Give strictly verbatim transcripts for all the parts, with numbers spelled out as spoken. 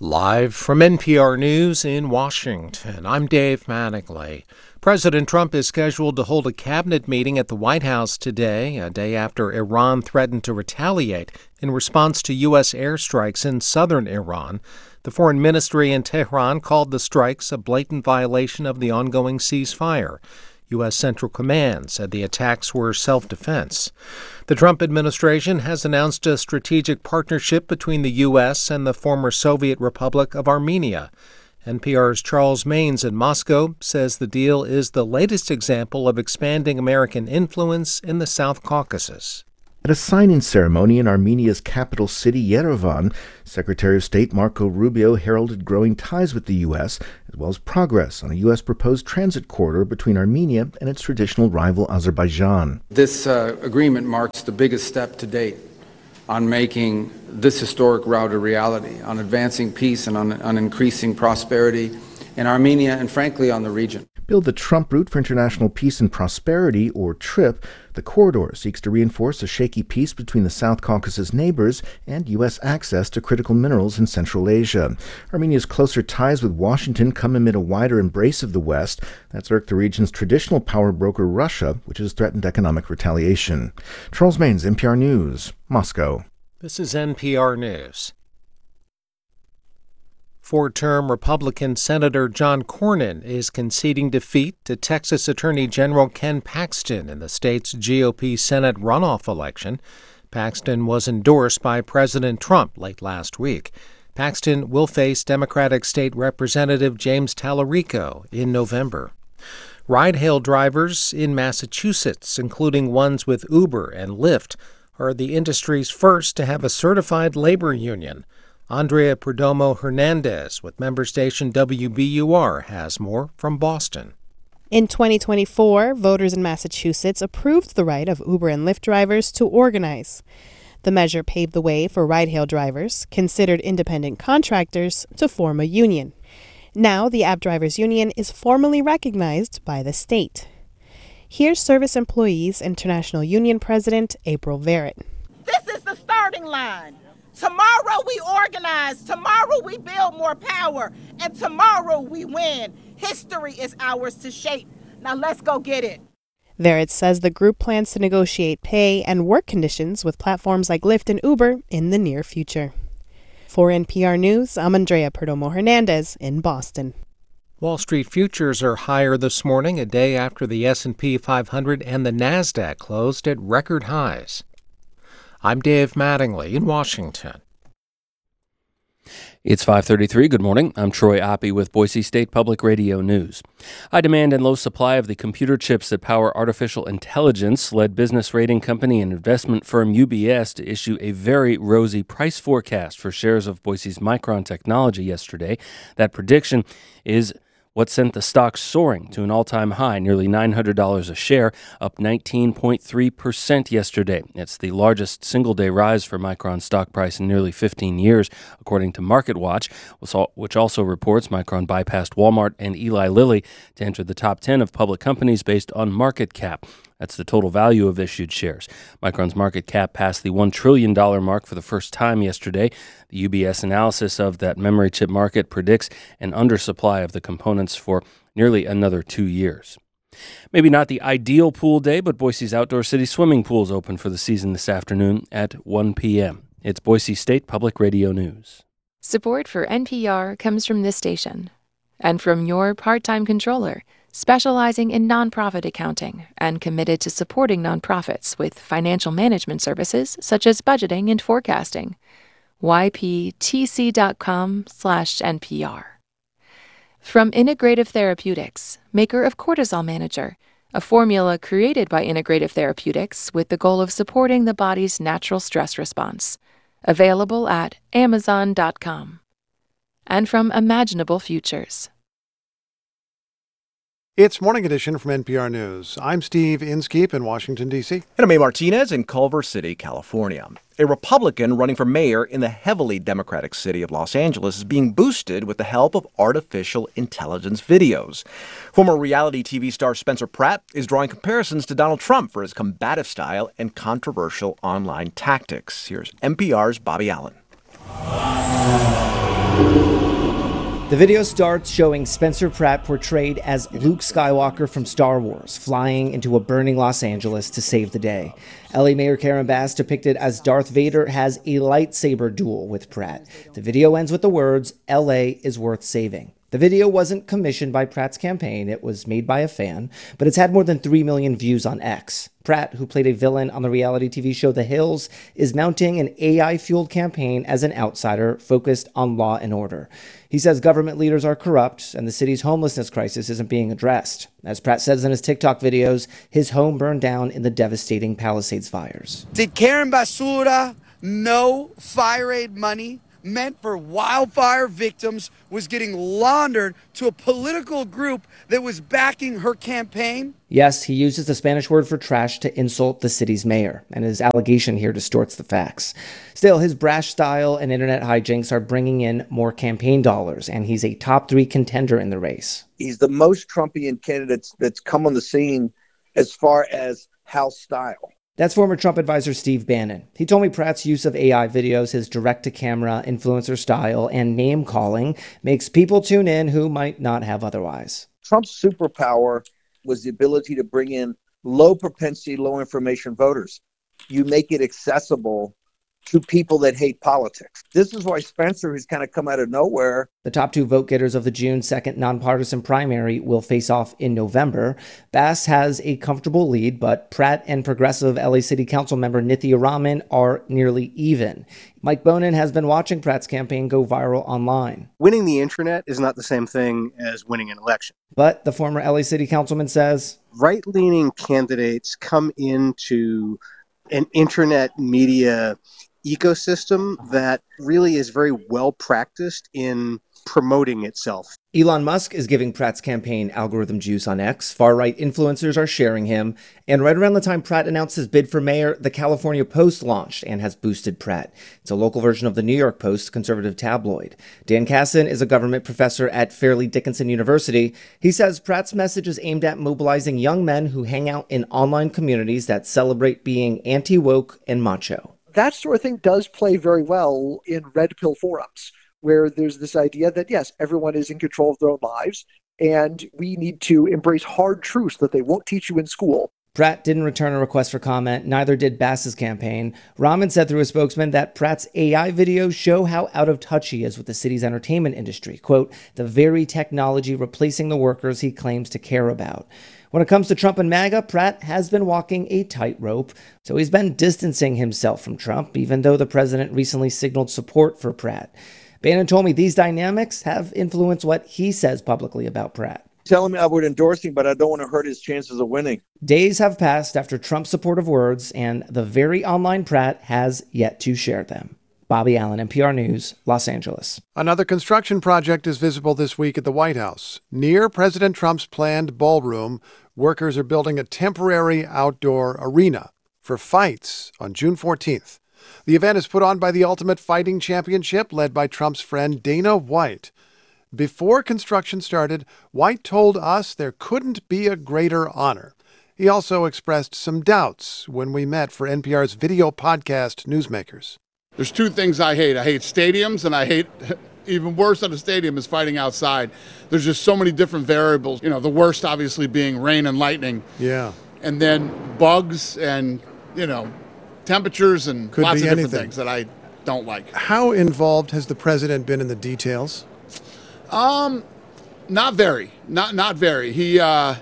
Live from N P R News in Washington, I'm Dave Mattingly. President Trump is scheduled to hold a cabinet meeting at the White House today, a day after Iran threatened to retaliate in response to U S airstrikes in southern Iran. The foreign ministry in Tehran called the strikes a blatant violation of the ongoing ceasefire. U S. Central Command said the attacks were self-defense. The Trump administration has announced a strategic partnership between the U S and the former Soviet Republic of Armenia. N P R's Charles Maynes in Moscow says the deal is the latest example of expanding American influence in the South Caucasus. At a signing ceremony in Armenia's capital city, Yerevan, Secretary of State Marco Rubio heralded growing ties with the U S, as well as progress on a U S proposed transit corridor between Armenia and its traditional rival Azerbaijan. This uh, agreement marks the biggest step to date on making this historic route a reality, on advancing peace and on, on increasing prosperity in Armenia and, frankly, on the region. Billed the Trump Route for International Peace and Prosperity, or TRIP, the corridor seeks to reinforce a shaky peace between the South Caucasus neighbors and U S access to critical minerals in Central Asia. Armenia's closer ties with Washington come amid a wider embrace of the West that's irked the region's traditional power broker Russia, which has threatened economic retaliation. Charles Maynes, N P R News, Moscow. This is N P R News. Four-term Republican Senator John Cornyn is conceding defeat to Texas Attorney General Ken Paxton in the state's G O P Senate runoff election. Paxton was endorsed by President Trump late last week. Paxton will face Democratic State Representative James Tallarico in November. Ride-hail drivers in Massachusetts, including ones with Uber and Lyft, are the industry's first to have a certified labor union. Andrea Perdomo Hernandez with member station W B U R has more from Boston. In twenty twenty-four, voters in Massachusetts approved the right of Uber and Lyft drivers to organize. The measure paved the way for ride-hail drivers, considered independent contractors, to form a union. Now, the App Drivers Union is formally recognized by the state. Here's Service Employees International Union President April Verrett. This is the starting line. Tomorrow we organize, tomorrow we build more power, and tomorrow we win. History is ours to shape. Now let's go get it. Verrett says the group plans to negotiate pay and work conditions with platforms like Lyft and Uber in the near future. For N P R News, I'm Andrea Perdomo Hernandez in Boston. Wall Street futures are higher this morning, a day after the S and P five hundred and the NASDAQ closed at record highs. I'm Dave Mattingly in Washington. It's five thirty-three. Good morning. I'm Troy Oppie with Boise State Public Radio News. High demand and low supply of the computer chips that power artificial intelligence led business rating company and investment firm U B S to issue a very rosy price forecast for shares of Boise's Micron Technology yesterday. That prediction is what sent the stock soaring to an all-time high, nearly nine hundred dollars a share, up nineteen point three percent yesterday. It's the largest single-day rise for Micron's stock price in nearly fifteen years, according to MarketWatch, which also reports Micron bypassed Walmart and Eli Lilly to enter the top ten of public companies based on market cap. That's the total value of issued shares. Micron's market cap passed the one trillion dollars mark for the first time yesterday. The U B S analysis of that memory chip market predicts an undersupply of the components for nearly another two years. Maybe not the ideal pool day, but Boise's Outdoor City swimming pools open for the season this afternoon at one p.m. It's Boise State Public Radio News. Support for N P R comes from this station and from your part-time controller, specializing in nonprofit accounting and committed to supporting nonprofits with financial management services such as budgeting and forecasting. Y P T C dot com slash N P R. From Integrative Therapeutics, maker of Cortisol Manager, a formula created by Integrative Therapeutics with the goal of supporting the body's natural stress response. Available at Amazon dot com. And from Imaginable Futures. It's Morning Edition from N P R News. I'm Steve Inskeep in Washington, D C And I'm A. Martinez in Culver City, California. A Republican running for mayor in the heavily Democratic city of Los Angeles is being boosted with the help of artificial intelligence videos. Former reality T V star Spencer Pratt is drawing comparisons to Donald Trump for his combative style and controversial online tactics. Here's N P R's Bobby Allen. The video starts showing Spencer Pratt portrayed as Luke Skywalker from Star Wars, flying into a burning Los Angeles to save the day. L A Mayor Karen Bass, depicted as Darth Vader, has a lightsaber duel with Pratt. The video ends with the words, "L A is worth saving." The video wasn't commissioned by Pratt's campaign, it was made by a fan, but it's had more than three million views on X. Pratt, who played a villain on the reality T V show The Hills, is mounting an A I-fueled campaign as an outsider focused on law and order. He says government leaders are corrupt and the city's homelessness crisis isn't being addressed. As Pratt says in his TikTok videos, his home burned down in the devastating Palisades fires. Did Karen Basura know fire aid money meant for wildfire victims was getting laundered to a political group that was backing her campaign? Yes, he uses the Spanish word for trash to insult the city's mayor, and his allegation here distorts the facts. Still, his brash style and internet hijinks are bringing in more campaign dollars, and he's a top three contender in the race. He's the most Trumpian candidate that's come on the scene as far as house style. That's former Trump advisor Steve Bannon. He told me Pratt's use of A I videos, his direct-to-camera influencer style, and name-calling makes people tune in who might not have otherwise. Trump's superpower was the ability to bring in low-propensity, low-information voters. You make it accessible to people that hate politics. This is why Spencer has kind of come out of nowhere. The top two vote-getters of the June second nonpartisan primary will face off in November. Bass has a comfortable lead, but Pratt and progressive L A City Council member Nithya Raman are nearly even. Mike Bonin has been watching Pratt's campaign go viral online. Winning the internet is not the same thing as winning an election. But the former L A City Councilman says, right-leaning candidates come into an internet media ecosystem that really is very well practiced in promoting itself. Elon Musk is giving Pratt's campaign algorithm juice on X. Far-right influencers are sharing him. And right around the time Pratt announced his bid for mayor, the California Post launched and has boosted Pratt. It's a local version of the New York Post, conservative tabloid. Dan Kasson is a government professor at Fairleigh Dickinson University. He says Pratt's message is aimed at mobilizing young men who hang out in online communities that celebrate being anti-woke and macho. That sort of thing does play very well in red pill forums, where there's this idea that, yes, everyone is in control of their own lives, and we need to embrace hard truths that they won't teach you in school. Pratt didn't return a request for comment, neither did Bass's campaign. Rahman said through a spokesman that Pratt's A I videos show how out of touch he is with the city's entertainment industry. Quote, the very technology replacing the workers he claims to care about. When it comes to Trump and MAGA, Pratt has been walking a tightrope, so he's been distancing himself from Trump, even though the president recently signaled support for Pratt. Bannon told me these dynamics have influenced what he says publicly about Pratt. Telling me I would endorse him, but I don't want to hurt his chances of winning. Days have passed after Trump's supportive words, and the very online Pratt has yet to share them. Bobby Allen, N P R News, Los Angeles. Another construction project is visible this week at the White House. Near President Trump's planned ballroom, workers are building a temporary outdoor arena for fights on June fourteenth. The event is put on by the Ultimate Fighting Championship, led by Trump's friend Dana White. Before construction started, White told us there couldn't be a greater honor. He also expressed some doubts when we met for N P R's video podcast Newsmakers. There's two things I hate. I hate stadiums, and I hate, even worse than a stadium, is fighting outside. There's just so many different variables. You know, the worst obviously being rain and lightning. Yeah. And then bugs and, you know, temperatures and Could lots be of different anything. things that I don't like. How involved has the president been in the details? Um, not very. Not not very. He uh,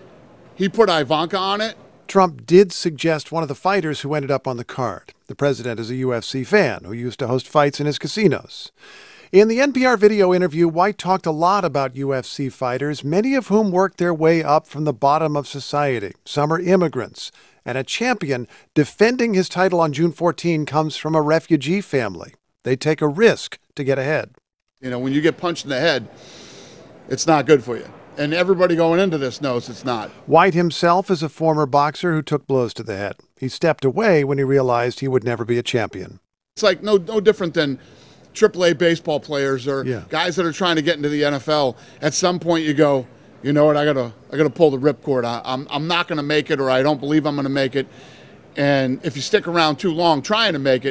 he put Ivanka on it. Trump did suggest one of the fighters who ended up on the card. The president is a U F C fan who used to host fights in his casinos. In the N P R video interview, White talked a lot about U F C fighters, many of whom worked their way up from the bottom of society. Some are immigrants. And a champion defending his title on June fourteenth comes from a refugee family. They take a risk to get ahead. You know, when you get punched in the head, it's not good for you. And everybody going into this knows it's not. White himself is a former boxer who took blows to the head. He stepped away when he realized he would never be a champion. It's like no no different than triple A baseball players or Yeah. guys that are trying to get into the N F L. At some point you go, you know what, I gotta I gotta pull the ripcord. I, I'm I'm not gonna make it, or I don't believe I'm gonna make it. And if you stick around too long trying to make it,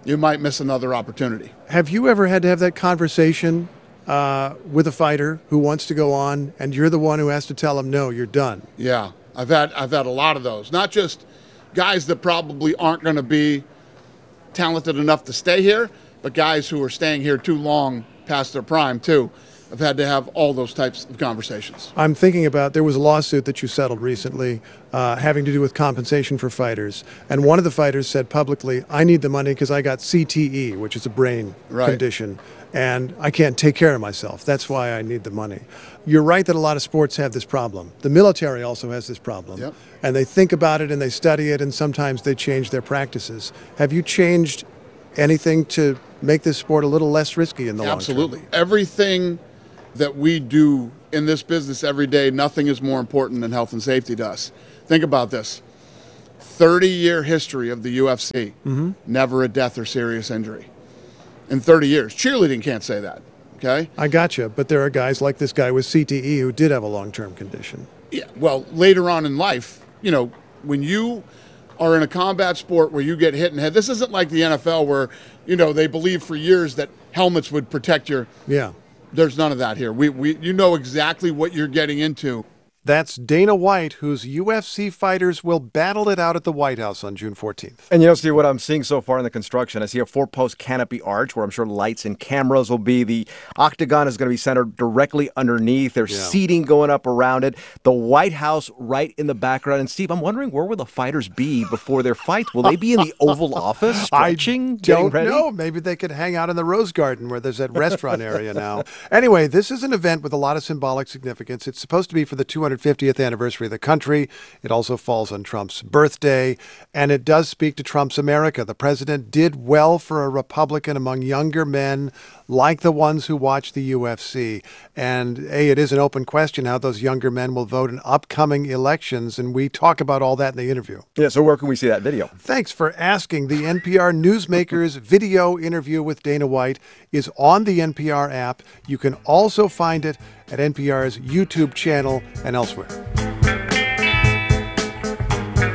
you might miss another opportunity. Have you ever had to have that conversation uh, with a fighter who wants to go on, and you're the one who has to tell him, no, you're done? Yeah, I've had I've had a lot of those. Not just guys that probably aren't going to be talented enough to stay here, but guys who are staying here too long past their prime, too. I've had to have all those types of conversations. I'm thinking about, there was a lawsuit that you settled recently uh, having to do with compensation for fighters. And one of the fighters said publicly, I need the money because I got C T E, which is a brain Right. condition, and I can't take care of myself. That's why I need the money. You're right that a lot of sports have this problem. The military also has this problem. Yep. And they think about it and they study it, and sometimes they change their practices. Have you changed anything to make this sport a little less risky in the long term? Absolutely. Everything that we do in this business every day, nothing is more important than health and safety to us. Think about this. thirty-year history of the U F C, Mm-hmm. never a death or serious injury. In thirty years. Cheerleading can't say that, okay? I gotcha, but there are guys like this guy with C T E who did have a long-term condition. Yeah, well, later on in life, you know, when you are in a combat sport where you get hit in the head, this isn't like the N F L where, you know, they believe for years that helmets would protect your... Yeah. There's none of that here. We, we, you know exactly what you're getting into. That's Dana White, whose U F C fighters will battle it out at the White House on June fourteenth. And you know, Steve, what I'm seeing so far in the construction, I see a four-post canopy arch where I'm sure lights and cameras will be. The octagon is going to be centered directly underneath. There's Yeah. seating going up around it. The White House right in the background. And Steve, I'm wondering, where will the fighters be before their fights? Will they be in the Oval Office stretching, I getting don't ready? know. Maybe they could hang out in the Rose Garden where there's that restaurant area now. Anyway, this is an event with a lot of symbolic significance. It's supposed to be for the two hundred fiftieth anniversary of the country. It also falls on Trump's birthday, and it does speak to Trump's America. The president did well for a Republican among younger men like the ones who watch the U F C. And A, it is an open question how those younger men will vote in upcoming elections, and we talk about all that in the interview. Yeah, so where can we see that video? Thanks for asking. The N P R Newsmakers video interview with Dana White is on the N P R app. You can also find it at N P R's YouTube channel and elsewhere.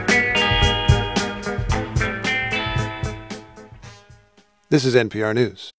This is N P R News.